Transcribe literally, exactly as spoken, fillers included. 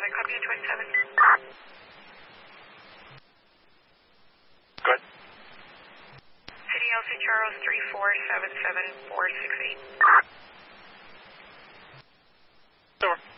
Charlie, copy to Twin seven. Good. City L C Charles three four seven seven four six eight. Over.